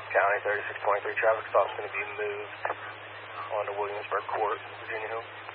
County 36.3 traffic stop is going to be moved onto Williamsburg Court, Virginia Hill.